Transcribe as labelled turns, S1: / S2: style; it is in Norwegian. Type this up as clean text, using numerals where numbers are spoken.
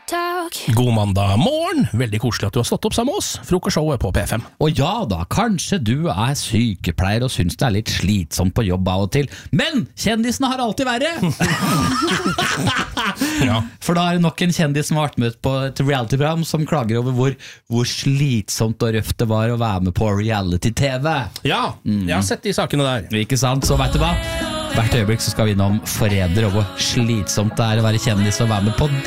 S1: God mandag morgen, veldig koselig at du har stått opp sammen med oss. Frokostshowet på P5.
S2: Og ja da, kanskje du sykepleier og synes det litt slitsomt på jobb av og til, men kjendisene har alltid verre!
S1: Ja.
S2: For da det nok en kjendis som har vært med på et reality-program som klager over hvor slitsomt og røft det var å være med på reality-TV.
S1: Ja, jeg har sett de sakene der.
S2: Ikke sant? Så vet du hva? Hvert øyeblikk så skal vi innom forræder og hvor slitsomt det å være kjendis og være med på